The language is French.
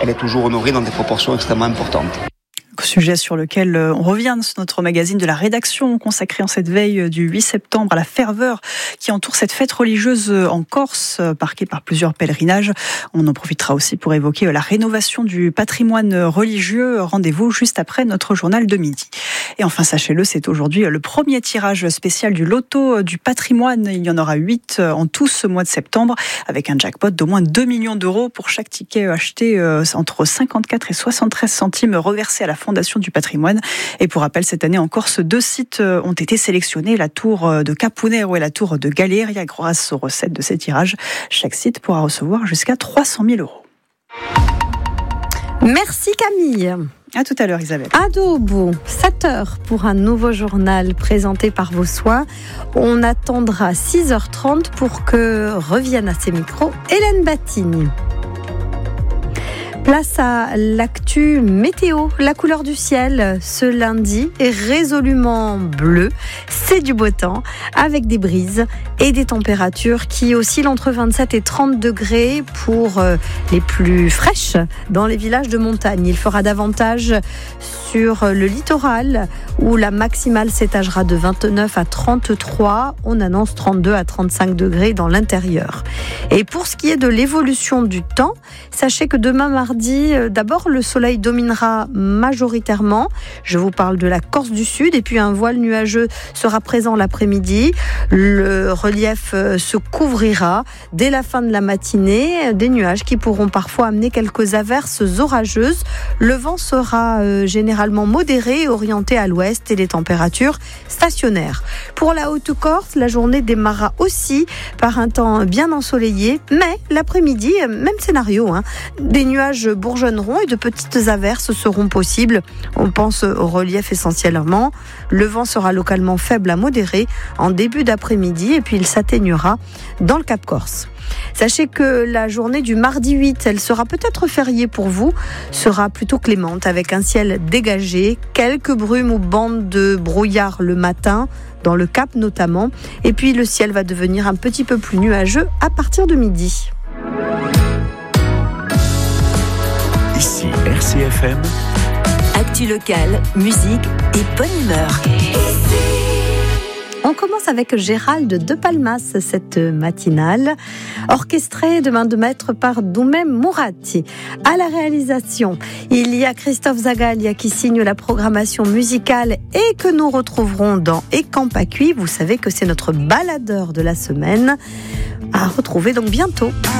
elle est toujours honorée dans des proportions extrêmement importantes. Sujet sur lequel on revient sur notre magazine de la rédaction consacré en cette veille du 8 septembre à la ferveur qui entoure cette fête religieuse en Corse, marquée par plusieurs pèlerinages. On en profitera aussi pour évoquer la rénovation du patrimoine religieux. Rendez-vous juste après notre journal de midi. Et enfin, sachez-le, c'est aujourd'hui le premier tirage spécial du loto du patrimoine. Il y en aura 8 en tout ce mois de septembre, avec un jackpot d'au moins 2 millions d'euros pour chaque ticket acheté entre 54 et 73 centimes reversés à la Fondation du patrimoine. Et pour rappel, cette année en Corse, 2 sites ont été sélectionnés, la tour de Capunero et la tour de Galeria. Grâce aux recettes de ces tirages, chaque site pourra recevoir jusqu'à 300 000 euros. Merci Camille. À tout à l'heure Isabelle. Adobo, 7h pour un nouveau journal présenté par vos soins. On attendra 6h30 pour que revienne à ses micros Hélène Batigny. Place à l'actu météo. La couleur du ciel ce lundi est résolument bleu. C'est du beau temps avec des brises et des températures qui oscillent entre 27 et 30 degrés pour les plus fraîches dans les villages de montagne. Il fera davantage sur le littoral où la maximale s'étagera de 29 à 33. On annonce 32 à 35 degrés dans l'intérieur. Et pour ce qui est de l'évolution du temps, sachez que demain mardi, d'abord le soleil dominera majoritairement. Je vous parle de la Corse du Sud et puis un voile nuageux sera présent l'après-midi. Le relief se couvrira dès la fin de la matinée. Des nuages qui pourront parfois amener quelques averses orageuses. Le vent sera généralement modéré et orienté à l'ouest et les températures stationnaires. Pour la Haute-Corse, la journée démarrera aussi par un temps bien ensoleillé, mais l'après-midi, même scénario, des nuages bourgeonneront et de petites averses seront possibles. On pense au relief essentiellement. Le vent sera localement faible à modéré en début d'après-midi et puis il s'atténuera dans le Cap Corse. Sachez que la journée du mardi 8, elle sera peut-être fériée pour vous, sera plutôt clémente avec un ciel dégagé, quelques brumes ou bandes de brouillard le matin, dans le Cap notamment, et puis le ciel va devenir un petit peu plus nuageux à partir de midi. Ici RCFM. Actu locale, musique et bonne humeur. On commence avec Gérald de Palmas, cette matinale, orchestrée de main de maître par Doumé Mourati. À la réalisation, il y a Christophe Zagalia qui signe la programmation musicale et que nous retrouverons dans Ecampacui. Vous savez que c'est notre baladeur de la semaine, à retrouver donc bientôt.